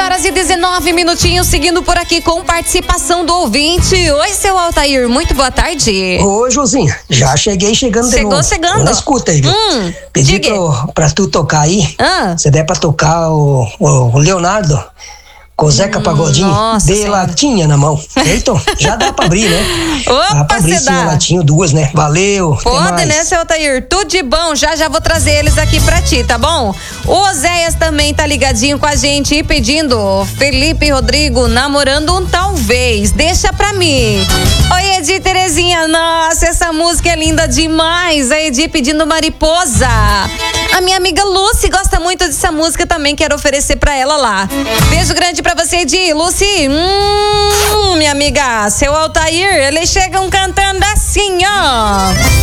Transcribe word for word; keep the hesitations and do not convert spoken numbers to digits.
horas e dezenove minutinhos, seguindo por aqui com participação do ouvinte. Oi, seu Altair, muito boa tarde. Oi, Josinha, já cheguei chegando de Chegou novo. chegando. Não escuta aí, viu? Hum, Pedi diga. pro, pra tu tocar aí, Ah. você der pra tocar o, o Leonardo com o Zeca Hum, Pagodinho nossa de senhora. latinha na mão. Eita, já dá pra abrir, né? Opa, dá pra abrir cê sim, dá. um latinho, duas, né? Valeu, até Pode, mais. né, seu Altair? Tudo de bom. Já já vou trazer eles aqui pra ti, tá bom? O Oséias também tá ligadinho com a gente e pedindo Felipe Rodrigo, namorando um talvez. Deixa pra mim. Oi, Edi Terezinha. Nossa, essa música é linda demais. A Edi pedindo Mariposa. A minha amiga Lucy gosta muito dessa música também. Quero oferecer pra ela lá. Beijo grande pra você, Edi. Lucy, hum, minha amiga, seu Altair, eles chegam cantando assim, ó.